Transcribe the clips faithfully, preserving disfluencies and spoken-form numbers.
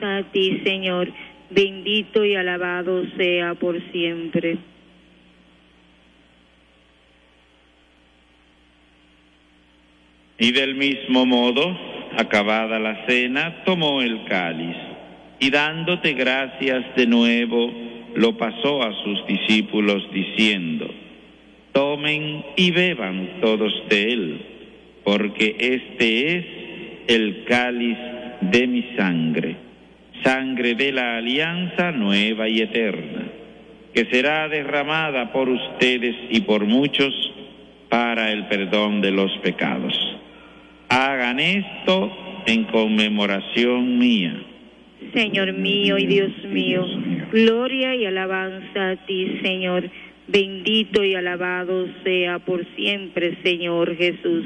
A ti, Señor, bendito y alabado sea por siempre. Y del mismo modo, acabada la cena, tomó el cáliz, y dándote gracias de nuevo, lo pasó a sus discípulos diciendo: tomen y beban todos de él, porque este es el cáliz de mi sangre, sangre de la alianza nueva y eterna, que será derramada por ustedes y por muchos para el perdón de los pecados. Hagan esto en conmemoración mía. Señor mío y Dios mío, gloria y alabanza a ti, Señor. Bendito y alabado sea por siempre, Señor Jesús.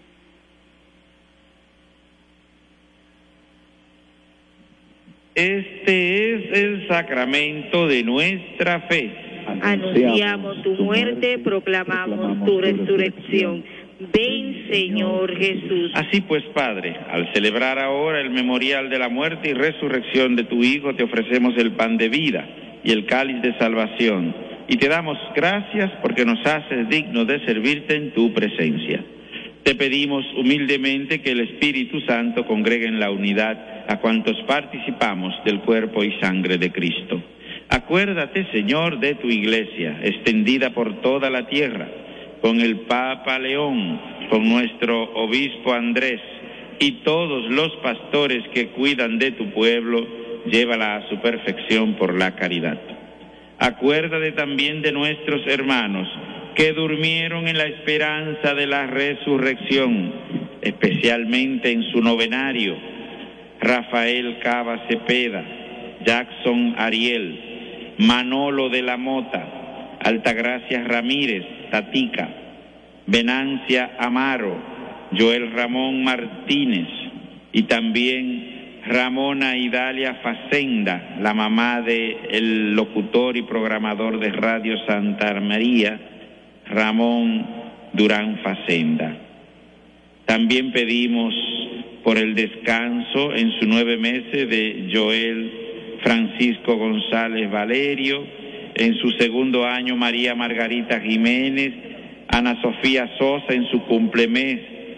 Este es el sacramento de nuestra fe. Anunciamos tu muerte, proclamamos tu resurrección. Ven, Señor Jesús. Así pues, Padre, al celebrar ahora el memorial de la muerte y resurrección de tu Hijo, te ofrecemos el pan de vida y el cáliz de salvación, y te damos gracias porque nos haces dignos de servirte en tu presencia. Te pedimos humildemente que el Espíritu Santo congregue en la unidad a cuantos participamos del cuerpo y sangre de Cristo. Acuérdate, Señor, de tu Iglesia, extendida por toda la tierra, con el Papa León, con nuestro Obispo Andrés y todos los pastores que cuidan de tu pueblo, llévala a su perfección por la caridad. Acuérdate también de nuestros hermanos que durmieron en la esperanza de la resurrección, especialmente en su novenario: Rafael Cava Cepeda, Jackson Ariel, Manolo de la Mota, Altagracia Ramírez, Tatica, Venancia Amaro, Joel Ramón Martínez, y también Ramona Idalia Facenda, la mamá del locutor y programador de Radio Santa María, Ramón Durán Facenda. También pedimos por el descanso en sus nueve meses de Joel Francisco González Valerio, en su segundo año María Margarita Jiménez, Ana Sofía Sosa en su cumplemés,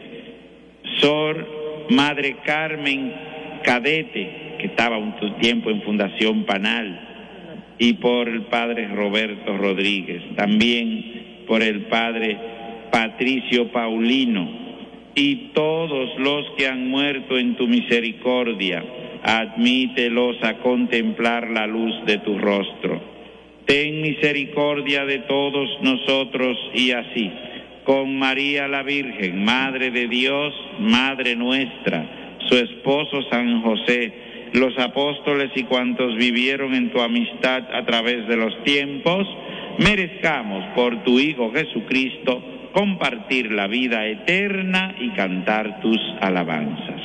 Sor Madre Carmen Cadete, que estaba un tiempo en Fundación Panal, y por el Padre Roberto Rodríguez, también por el Padre Patricio Paulino, y todos los que han muerto en tu misericordia, admítelos a contemplar la luz de tu rostro. Ten misericordia de todos nosotros, y así, con María la Virgen, Madre de Dios, Madre nuestra, su esposo San José, los apóstoles y cuantos vivieron en tu amistad a través de los tiempos, merezcamos por tu Hijo Jesucristo compartir la vida eterna y cantar tus alabanzas.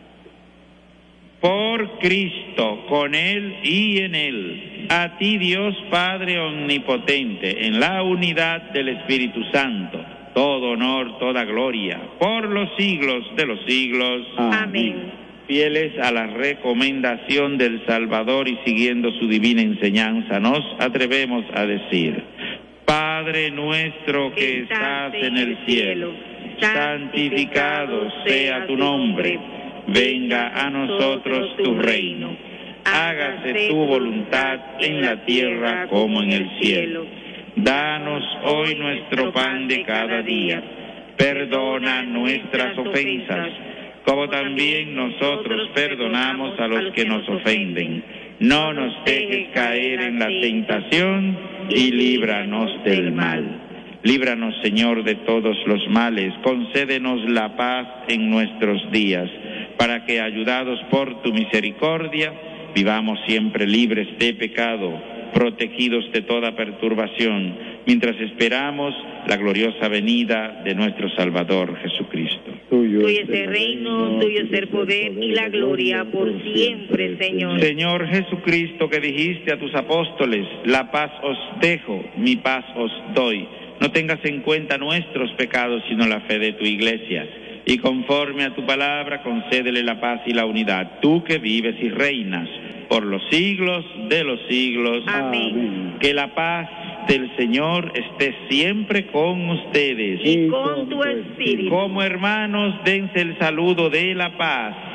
Por Cristo, con Él y en Él, a ti Dios Padre Omnipotente, en la unidad del Espíritu Santo, todo honor, toda gloria, por los siglos de los siglos. Amén. Fieles a la recomendación del Salvador y siguiendo su divina enseñanza, nos atrevemos a decir: Padre nuestro que estás en el cielo, santificado sea tu nombre. Venga a nosotros tu reino. Hágase tu voluntad en la tierra como en el cielo. Danos hoy nuestro pan de cada día. Perdona nuestras ofensas, como también nosotros perdonamos a los que nos ofenden. No nos dejes caer en la tentación y líbranos del mal. Líbranos, Señor, de todos los males. Concédenos la paz en nuestros días, para que, ayudados por tu misericordia, vivamos siempre libres de pecado, protegidos de toda perturbación, mientras esperamos la gloriosa venida de nuestro Salvador Jesucristo. Tuyo es el reino, tuyo es el poder y la gloria por siempre, Señor. Señor Jesucristo, que dijiste a tus apóstoles: la paz os dejo, mi paz os doy. No tengas en cuenta nuestros pecados, sino la fe de tu Iglesia. Y conforme a tu palabra, concédele la paz y la unidad. Tú que vives y reinas por los siglos de los siglos. Amén. Que la paz del Señor esté siempre con ustedes. Y con tu espíritu. Como hermanos, dense el saludo de la paz.